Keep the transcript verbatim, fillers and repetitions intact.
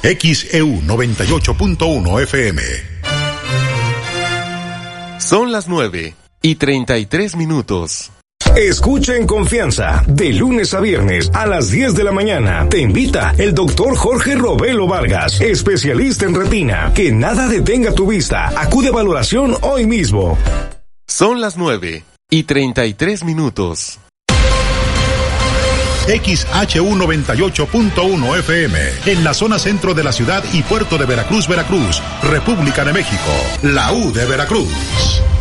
X E U noventa y ocho punto uno F M. Son las nueve y treinta y tres minutos. Escucha en confianza, de lunes a viernes a las diez de la mañana. Te invita el doctor Jorge Robelo Vargas, especialista en retina. Que nada detenga tu vista. Acude a valoración hoy mismo. Son las nueve y treinta y tres minutos. X H U noventa y ocho punto uno F M, en la zona centro de la ciudad y puerto de Veracruz, Veracruz, República de México, la U de Veracruz.